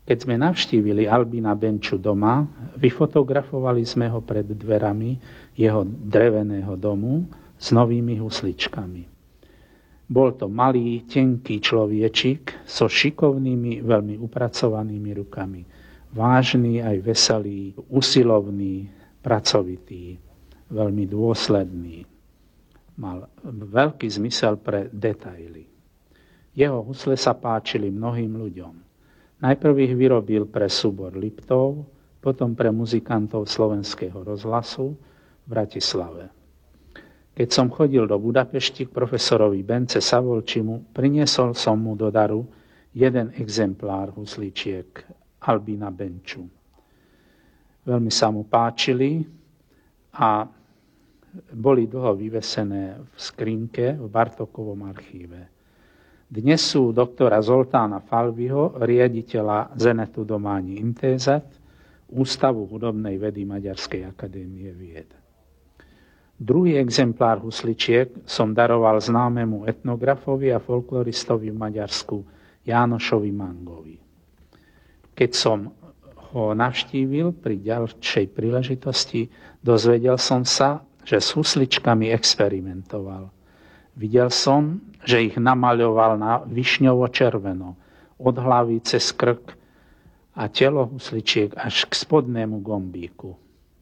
Keď sme navštívili Albína Benču doma, vyfotografovali sme ho pred dverami jeho dreveného domu s novými husličkami. Bol to malý, tenký človečik so šikovnými, veľmi upracovanými rukami. Vážny aj veselý, usilovný, pracovitý, veľmi dôsledný. Mal veľký zmysel pre detaily. Jeho husle sa páčili mnohým ľuďom. Najprv ich vyrobil pre súbor Liptov, potom pre muzikantov Slovenského rozhlasu v Bratislave. Keď som chodil do Budapešti k profesorovi Bence Savolčimu, priniesol som mu do daru jeden exemplár husličiek Albína Benču. Veľmi sa mu páčili a boli dlho vyvesené v skrinke v Bartókovom archíve. Dnes sú doktora Zoltána Falviho, riaditeľa Zenetu Dománi Intézet, Ústavu hudobnej vedy Maďarskej akadémie vied. Druhý exemplár husličiek som daroval známemu etnografovi a folkloristovi v Maďarsku Jánošovi Mangovi. Keď som ho navštívil pri ďalšej príležitosti, dozvedel som sa, že s husličkami experimentoval. Videl som, že ich namaľoval na višňovo-červeno, od hlavy cez krk a telo husličiek až k spodnému gombíku.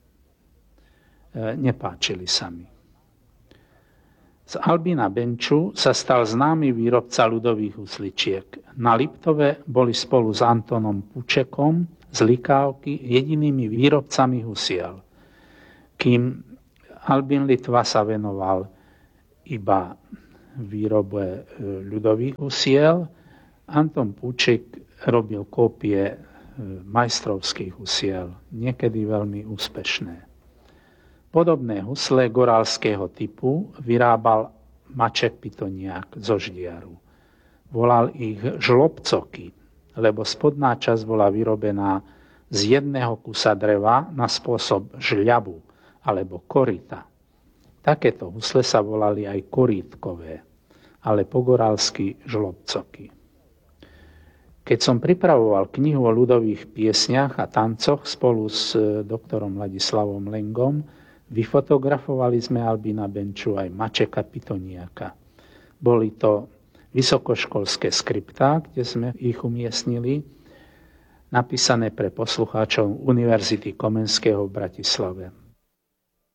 Nepáčili sa mi. Z Albína Benču sa stal známy výrobca ľudových husličiek. Na Liptove boli spolu s Antonom Pučekom z Likávky jedinými výrobcami husiel. Kým Albín Litva sa venoval iba výrobe ľudových husiel, Anton Puček robil kópie majstrovských husiel, niekedy veľmi úspešné. Podobné husle gorálskeho typu vyrábal Maček Pitoniak zo Ždiaru. Volal ich žlobcoky, lebo spodná časť bola vyrobená z jedného kusa dreva na spôsob žľabu alebo korita. Takéto husle sa volali aj korítkové, ale po gorálsky žlobcoky. Keď som pripravoval knihu o ľudových piesniach a tancoch spolu s doktorom Ladislavom Lengom, vyfotografovali sme Albína Benču aj Mačeka Pitoniaka. Boli to vysokoškolské skriptá, kde sme ich umiestnili, napísané pre poslucháčov Univerzity Komenského v Bratislave.